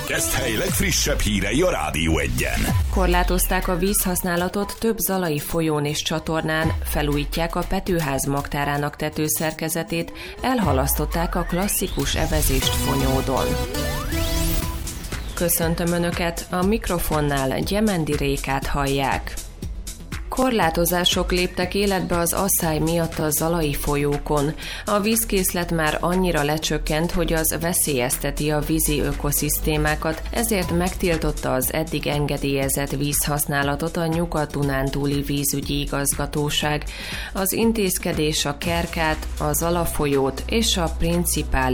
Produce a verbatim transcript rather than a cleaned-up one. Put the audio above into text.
Podcasthely legfrissebb hírei a Rádió Egyen. Korlátozták a vízhasználatot több zalai folyón és csatornán, felújítják a Petőház magtárának tetőszerkezetét, elhalasztották a klasszikus evezést Fonyódon. Köszöntöm Önöket, a mikrofonnál Gyemendi Rékát hallják. Korlátozások léptek életbe az asszály miatt a zalai folyókon. A vízkészlet már annyira lecsökkent, hogy az veszélyezteti a vízi ökoszisztémákat, ezért megtiltotta az eddig engedélyezett vízhasználatot a Nyugat-Dunántúli vízügyi igazgatóság. Az intézkedés a Kerkát, a Zala folyót és a Principális